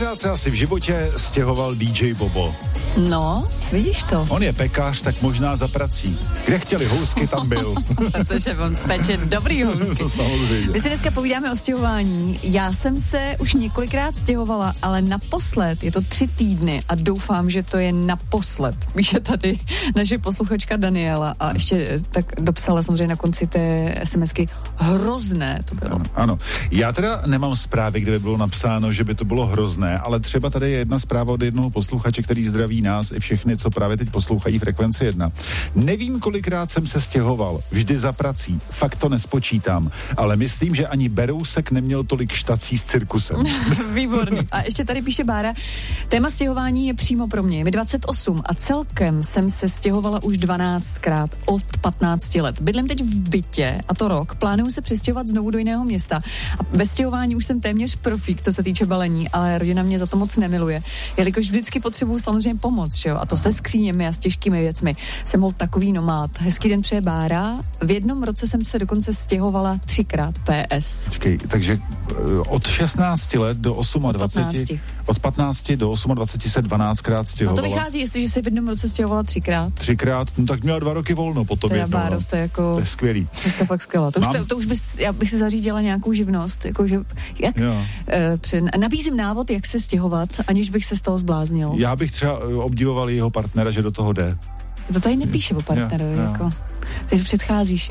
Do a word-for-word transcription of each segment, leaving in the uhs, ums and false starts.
Dvakrát se asi v životě stěhoval dý džej Bobo. No, vidíš to. On je pekař, tak možná za prací. Kde chtěli housky, tam byl. Protože on peče dobrý housky. My si dneska povídáme o stěhování. Já jsem se už několikrát stěhovala, ale naposled je to tři týdny a doufám, že to je naposled. Píše tady naše posluchačka Daniela a ještě tak dopsala samozřejmě na konci té SMSky hrozné to bylo. Ano, ano. Já teda nemám zprávy, kde by bylo napsáno, že by to bylo hrozné, ale třeba tady je jedna zpráva od jednoho posluchače, který zdraví nás i všechny, co právě teď poslouchají Frekvenci jedna. Nevím, kolikrát jsem se stěhoval, vždy za prací, fakt to nespočítám, ale myslím, že ani Berousek neměl tolik štací s cirkusem. Výborně. A ještě tady píše Bára, téma stěhování je přímo pro mě. Je mi dvacet osm a celkem jsem se stěhovala už dvanáctkrát od patnácti let. Bydlím teď v bytě a to rok. Plánuju se přestěhovat znovu do jiného města. A ve stěhování už jsem téměř profík, co se týče balení, ale rodina mě za to moc nemiluje. Jelikož vždycky potřebuju samozřejmě pomoc, že jo? A to se skříněmi a s těžkými věcmi. Jsem byl takový nomád. Hezký den přeje Bára. V jednom roce jsem se dokonce stěhovala třikrát P S. Počkej, takže od šestnácti let do dvaceti osmi, od patnácti do dvaceti osmi se dvanáctkrát stěhovala. No to vychází, jestliže se v jednom roce stěhovala třikrát. Třikrát, no tak měla dva roky volno potom jednou. Báro, jste jako... To je skvělý. To jste fakt skvělá. To, Mám... už, to, to už bys, já bych si zařídila nějakou živnost, jakože, jak? Uh, před, nabízím návod, jak se stěhovat, aniž bych se z toho zbláznil. Já bych třeba obdivoval jeho partnera, že do toho jde. To tady nepíše o partnerovi, jako... Ty předcházíš.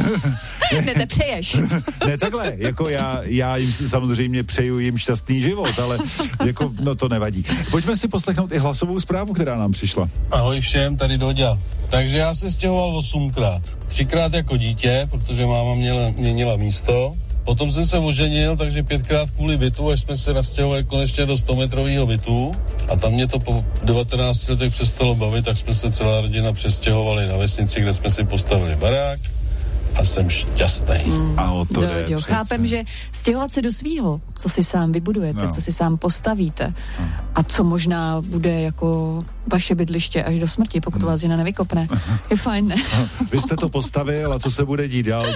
Ne, nepřeješ. Ne, takhle, jako já, já jim samozřejmě přeju jim šťastný život, ale jako, no to nevadí. Pojďme si poslechnout i hlasovou zprávu, která nám přišla. Ahoj všem, tady Doďa. Takže já se stěhoval osmkrát. Třikrát jako dítě, protože máma měla, měnila místo. Potom jsem se oženil, takže pětkrát kvůli bytu, až jsme se nastěhovali konečně do stometrového bytu. A tam mě to po devatenácti letech přestalo bavit, tak jsme se celá rodina přestěhovali na vesnici, kde jsme si postavili barák. A jsem šťastný. Mm. A o to do, jde jo, chápem, že stěhovat se do svýho, co si sám vybudujete, no. co si sám postavíte no. a co možná bude jako vaše bydliště až do smrti, pokud vás žena nevykopne. Je fajn, ne? Vy jste to postavil a co se bude dít dál?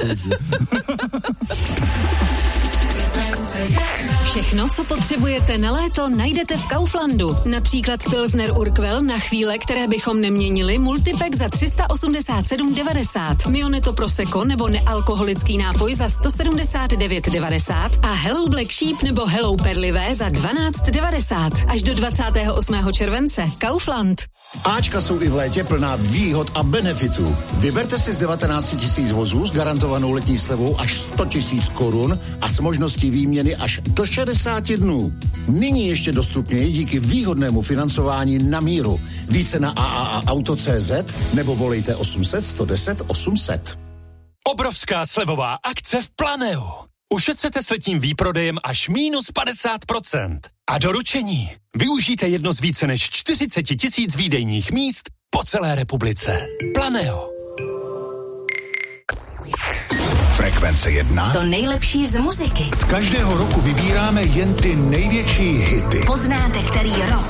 Všechno, co potřebujete na léto, najdete v Kauflandu. Například Pilsner Urquell na chvíle, které bychom neměnili, multipack za tři sta osmdesát sedm devadesát, Mioneto Prosecco nebo nealkoholický nápoj za sto sedmdesát devět devadesát a Hello Black Sheep nebo Hello Perlivé za dvanáct devadesát. Až do dvacátého osmého července. Kaufland. Ačka jsou i v létě plná výhod a benefitů. Vyberte si z devatenáct tisíc vozů s garantovanou letní slevou až sto tisíc korun a s možností výměny až do šedesáti dnů. Nyní ještě dostupněji díky výhodnému financování na míru. Více na a a a auto tečka cé zet nebo volejte osm set, sto deset, osm set. Obrovská slevová akce v Planeu. Ušetřete s letním výprodejem až mínus padesát procent. A doručení. Využijte jedno z více než čtyřicet tisíc výdejních míst po celé republice. Planeo. Frekvence jedna. To nejlepší z muziky. Z každého roku vybíráme jen ty největší hity. Poznáte, který rok